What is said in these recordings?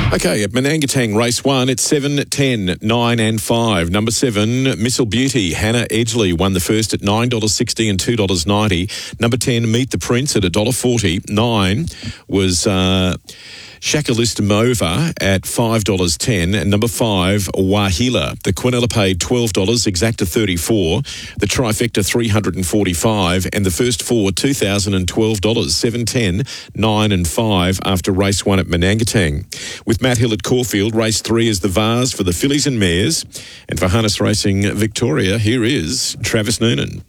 Okay, at Menangatang Race 1, it's 7, 10, 9 and 5. Number 7, Missile Beauty, Hannah Edgley, won the first at $9.60 and $2.90. Number 10, Meet the Prince at $1.40. 9 was Shakalistamova at $5.10. And number 5, Wahila. The Quinella paid $12, Exacta $34. The Trifecta $345. And the first 4, $2,012, 7, 10, 9 and 5 after race 1 at Menangatang. With Matt Hill at Caulfield, race 3 is the Vase for the fillies and mares. And for Harness Racing Victoria, here is Travis Noonan.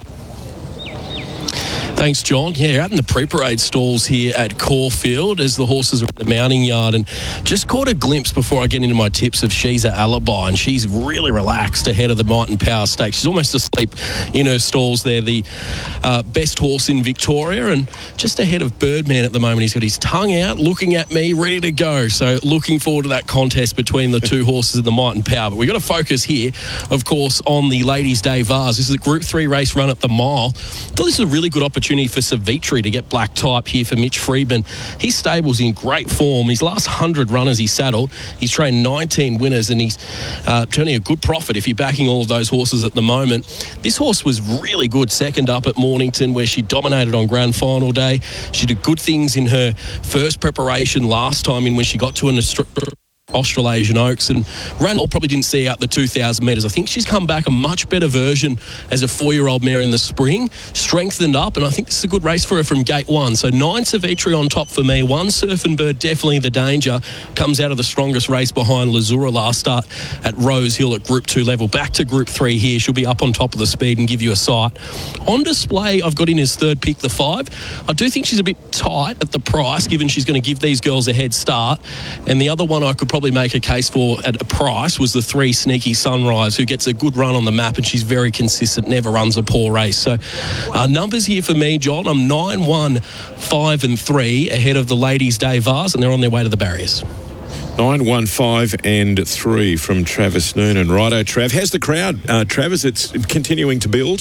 Thanks, John. Yeah, out in the pre-parade stalls here at Caulfield as the horses are at the mounting yard, and just caught a glimpse before I get into my tips of She's a Alibi, and she's really relaxed ahead of the Might and Power Stakes. She's almost asleep in her stalls there, the best horse in Victoria, and just ahead of Birdman at the moment. He's got his tongue out, looking at me, ready to go. So looking forward to that contest between the two horses in the Might and Power. But we've got to focus here, of course, on the Ladies' Day Vase. This is a Group 3 race run at the Mile. I thought this is a really good opportunity for Savitri to get black type here for Mitch Friedman. His stable's in great form. His last 100 runners he saddled, he's trained 19 winners, and he's turning a good profit if you're backing all of those horses at the moment. This horse was really good second up at Mornington, where she dominated on grand final day. She did good things in her first preparation last time in when she got to an Australasian Oaks, and Randall probably didn't see out the 2,000 metres. I think she's come back a much better version as a 4-year-old mare in the spring, strengthened up, and I think this is a good race for her from gate 1. So 9 Savitri on top for me. 1 Surf and Bird, definitely the danger. Comes out of the strongest race behind Lazura last start at Rose Hill at Group 2 level. Back to Group 3 here. She'll be up on top of the speed and give you a sight. On display, I've got in his third pick, the 5. I do think she's a bit tight at the price, given she's going to give these girls a head start. And the other one I could probably make a case for at a price was the 3 Sneaky Sunrise, who gets a good run on the map, and she's very consistent, never runs a poor race. So numbers here for me, John. I'm 9, 1, 5 and 3 ahead of the Ladies' Day Vase, and they're on their way to the barriers. 9, 1, 5 and 3 from Travis Noonan. Righto, Trav. How's the crowd, Travis? It's continuing to build.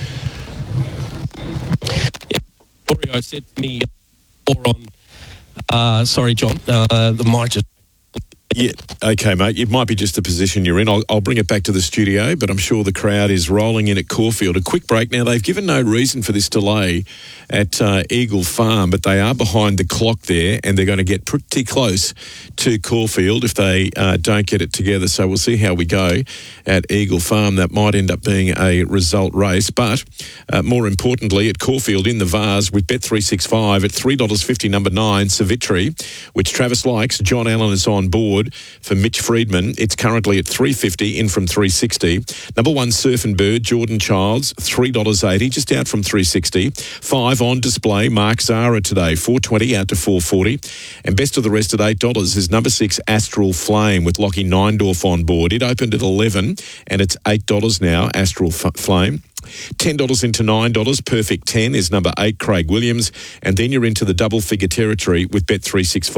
Yeah, Oreo said to me sorry, John, the mic just... Yeah, okay, mate. It might be just the position you're in. I'll bring it back to the studio, but I'm sure the crowd is rolling in at Caulfield. A quick break now. They've given no reason for this delay at Eagle Farm, but they are behind the clock there, and they're going to get pretty close to Caulfield if they don't get it together. So we'll see how we go at Eagle Farm. That might end up being a result race, but more importantly, at Caulfield in the Vase with Bet365 at $3.50, number 9, Savitri, which Travis likes. John Allen is on board for Mitch Friedman. It's currently at $3.50, in from $3.60. Number 1, Surf and Bird, Jordan Childs, $3.80, just out from $3.60. 5 on display, Mark Zara today, $4.20 out to $4.40. And best of the rest at $8 is number 6, Astral Flame, with Lockie Neindorf on board. It opened at $11 and it's $8 now, Astral Flame. $10 into $9. Perfect 10 is number 8, Craig Williams. And then you're into the double figure territory with Bet365.